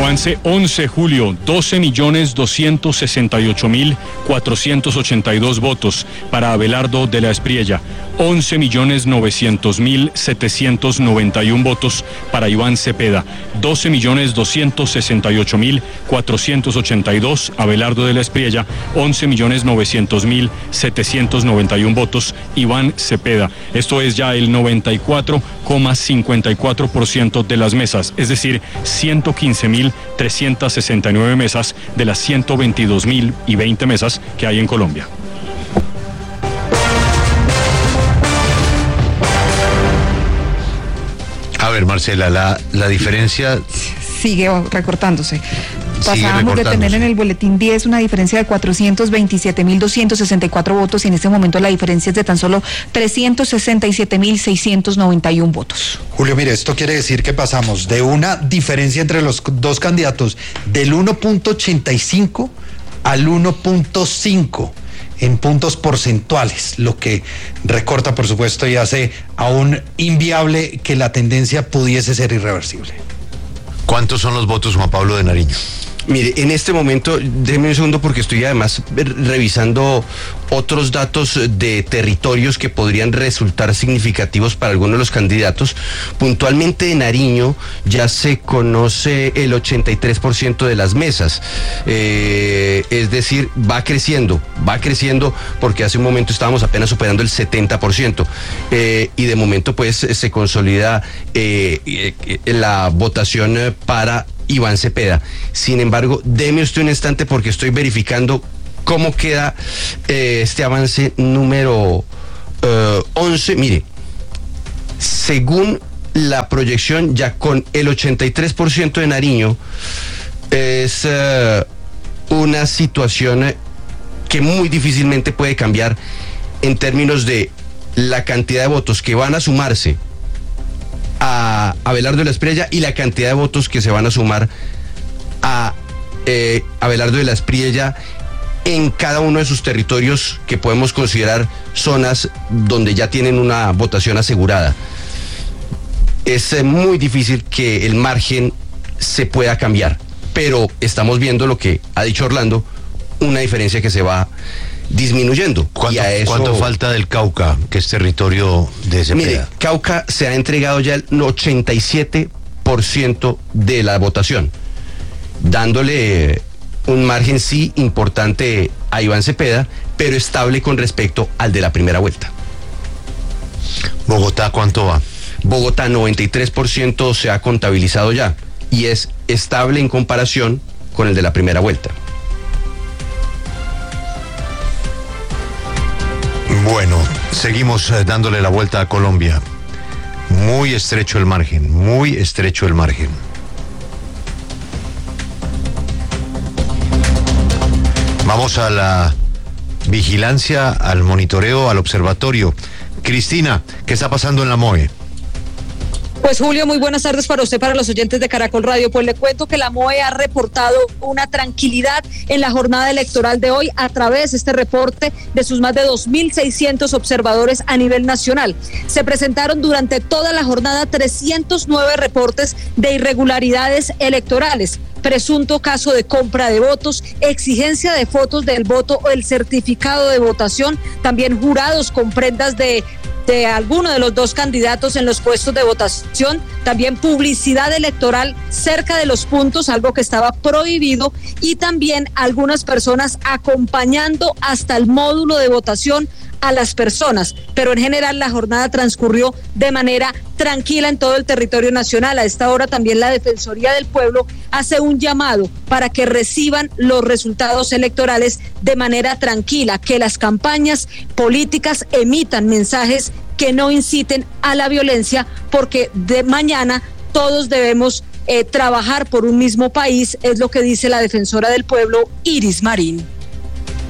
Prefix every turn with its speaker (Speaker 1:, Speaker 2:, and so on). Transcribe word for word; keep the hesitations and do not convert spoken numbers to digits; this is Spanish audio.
Speaker 1: Ivance, once julio, doce millones doscientos sesenta y ocho mil cuatrocientos ochenta y dos votos para Abelardo de la Espriella, once millones novecientos mil setecientos noventa y uno votos para Iván Cepeda, doce millones doscientos sesenta y ocho mil cuatrocientos ochenta y dos Abelardo de la Espriella, once millones novecientos mil setecientos noventa y uno votos Iván Cepeda. Esto es ya el noventa y cuatro coma cincuenta y cuatro por ciento de las mesas, es decir, ciento quince mil trescientos sesenta y nueve mesas de las ciento veintidós mil y veinte mesas que hay en Colombia.
Speaker 2: A ver, Marcela, la, la diferencia
Speaker 3: sigue recortándose. Pasábamos de tener en el boletín diez una diferencia de cuatrocientos veintisiete mil doscientos sesenta y cuatro votos y en este momento la diferencia es de tan solo trescientos sesenta y siete mil seiscientos noventa y uno votos.
Speaker 4: Julio, mire, esto quiere decir que pasamos de una diferencia entre los dos candidatos del uno punto ochenta y cinco al uno punto cinco en puntos porcentuales, lo que recorta, por supuesto, y hace aún inviable que la tendencia pudiese ser irreversible.
Speaker 2: ¿Cuántos son los votos, Juan Pablo de Nariño?
Speaker 5: Mire, en este momento, déjeme un segundo porque estoy además revisando otros datos de territorios que podrían resultar significativos para algunos de los candidatos. Puntualmente de Nariño ya se conoce el ochenta y tres por ciento de las mesas, eh, es decir, va creciendo, va creciendo porque hace un momento estábamos apenas superando el setenta por ciento eh, y de momento pues se consolida eh, eh, la votación para Iván Cepeda. Sin embargo, deme usted un instante porque estoy verificando cómo queda eh, este avance número eh, once. Mire, según la proyección, ya con el ochenta y tres por ciento de Nariño, es eh, una situación que muy difícilmente puede cambiar en términos de la cantidad de votos que van a sumarse a Abelardo de la Espriella y la cantidad de votos que se van a sumar a eh, Abelardo de la Espriella en cada uno de sus territorios que podemos considerar zonas donde ya tienen una votación asegurada. Es eh, muy difícil que el margen se pueda cambiar, pero estamos viendo lo que ha dicho Orlando, una diferencia que se va disminuyendo.
Speaker 2: ¿Cuánto,
Speaker 5: y a eso,
Speaker 2: ¿cuánto falta del Cauca, que es territorio de Cepeda?
Speaker 5: Mire, Cauca se ha entregado ya el ochenta y siete por ciento de la votación, dándole un margen sí importante a Iván Cepeda, pero estable con respecto al de la primera vuelta.
Speaker 2: ¿Bogotá cuánto va?
Speaker 5: Bogotá noventa y tres por ciento se ha contabilizado ya y es estable en comparación con el de la primera vuelta.
Speaker 2: Bueno, seguimos eh, dándole la vuelta a Colombia. Muy estrecho el margen, muy estrecho el margen. Vamos a la vigilancia, al monitoreo, al observatorio. Cristina, ¿qué está pasando en la M O E?
Speaker 6: Pues Julio, muy buenas tardes para usted, para los oyentes de Caracol Radio. Pues le cuento que la M O E ha reportado una tranquilidad en la jornada electoral de hoy a través de este reporte de sus más de dos mil seiscientos observadores a nivel nacional. Se presentaron durante toda la jornada trescientos nueve reportes de irregularidades electorales, presunto caso de compra de votos, exigencia de fotos del voto o el certificado de votación, también jurados con prendas de de alguno de los dos candidatos en los puestos de votación, también publicidad electoral cerca de los puntos, algo que estaba prohibido, y también algunas personas acompañando hasta el módulo de votación a las personas, pero en general la jornada transcurrió de manera tranquila en todo el territorio nacional. A esta hora también la Defensoría del Pueblo hace un llamado para que reciban los resultados electorales de manera tranquila, que las campañas políticas emitan mensajes que no inciten a la violencia, porque de mañana todos debemos eh, trabajar por un mismo país, es lo que dice la Defensora del Pueblo, Iris Marín.